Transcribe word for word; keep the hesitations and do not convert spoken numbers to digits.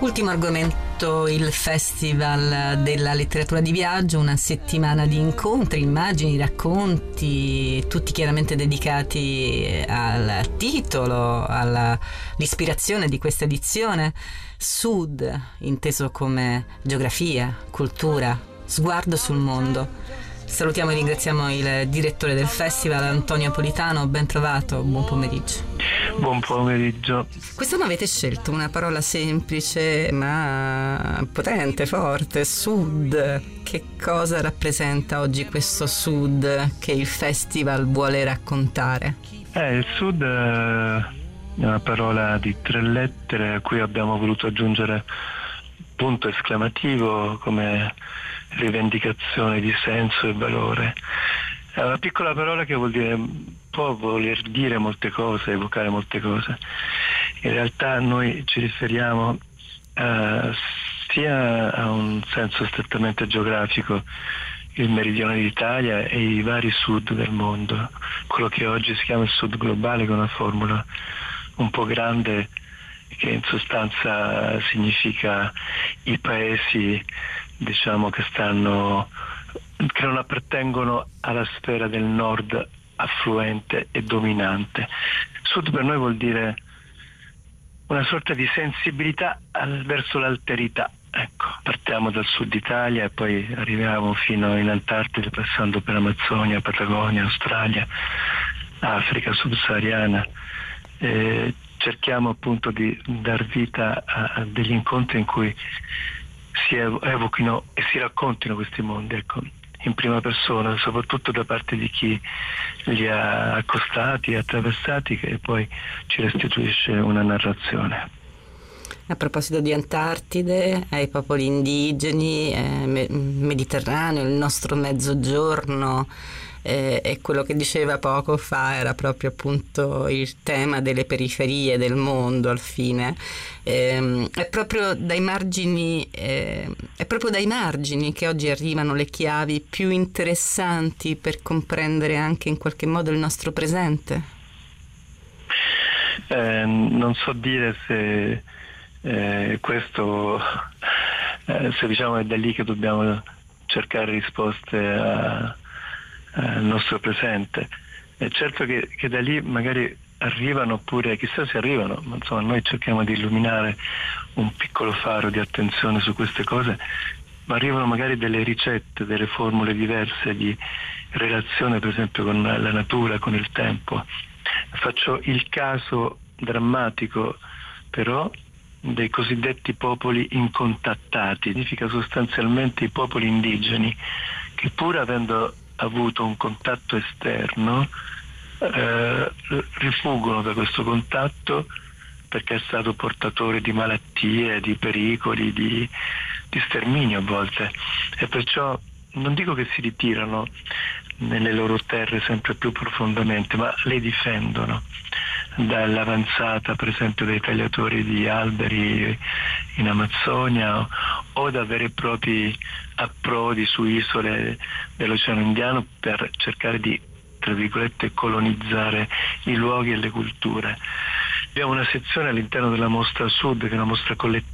Ultimo argomento, il Festival della letteratura di viaggio, una settimana di incontri, immagini, racconti, tutti chiaramente dedicati al titolo, all'ispirazione di questa edizione. Sud, inteso come geografia, cultura, sguardo sul mondo. Salutiamo e ringraziamo il direttore del festival, Antonio Politano. Ben trovato, buon pomeriggio. Buon pomeriggio. Quest'anno avete scelto una parola semplice ma potente, forte, Sud. Che cosa rappresenta oggi questo Sud che il festival vuole raccontare? Eh, il Sud è una parola di tre lettere a cui abbiamo voluto aggiungere punto esclamativo come rivendicazione di senso e valore. È una piccola parola che vuol dire, può voler dire molte cose, evocare molte cose. In realtà noi ci riferiamo uh, sia a un senso strettamente geografico, il meridione d'Italia e i vari sud del mondo, quello che oggi si chiama il sud globale, con una formula un po' grande che in sostanza significa i paesi, diciamo, che stanno che non appartengono alla sfera del nord affluente e dominante. Sud per noi vuol dire una sorta di sensibilità al, verso l'alterità. Ecco, partiamo dal sud Italia e poi arriviamo fino in Antartide, passando per Amazzonia, Patagonia, Australia, Africa subsahariana. Eh, cerchiamo appunto di dar vita a, a degli incontri in cui si evochino e si raccontino questi mondi, ecco, in prima persona, soprattutto da parte di chi li ha accostati, attraversati, che poi ci restituisce una narrazione. A proposito di Antartide, ai popoli indigeni, eh, Mediterraneo, il nostro mezzogiorno, eh, e quello che diceva poco fa era proprio appunto il tema delle periferie del mondo al fine. Eh, è proprio dai margini eh, è proprio dai margini che oggi arrivano le chiavi più interessanti per comprendere anche in qualche modo il nostro presente. Eh, non so dire se eh, questo eh, se diciamo è da lì che dobbiamo cercare risposte a al nostro presente. È certo che, che da lì magari arrivano, oppure chissà se arrivano, ma insomma noi cerchiamo di illuminare un piccolo faro di attenzione su queste cose, ma arrivano magari delle ricette, delle formule diverse di relazione, per esempio con la natura, con il tempo. Faccio il caso drammatico però dei cosiddetti popoli incontattati, significa sostanzialmente i popoli indigeni che, pur avendo avuto un contatto esterno, eh, rifuggono da questo contatto perché è stato portatore di malattie, di pericoli, di, di sterminio a volte, e perciò non dico che si ritirano nelle loro terre sempre più profondamente, ma le difendono dall'avanzata, per esempio, dei tagliatori di alberi in Amazzonia o, o da veri e propri approdi su isole dell'Oceano Indiano per cercare di, tra virgolette, colonizzare i luoghi e le culture. Abbiamo una sezione all'interno della Mostra Sud, che è una mostra collettiva